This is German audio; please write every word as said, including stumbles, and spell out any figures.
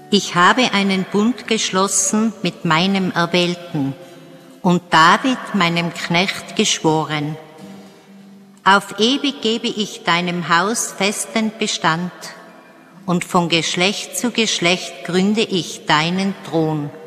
Ich habe einen Bund geschlossen mit meinem Erwählten und David, meinem Knecht, geschworen. Auf ewig gebe ich deinem Haus festen Bestand und von Geschlecht zu Geschlecht gründe ich deinen Thron.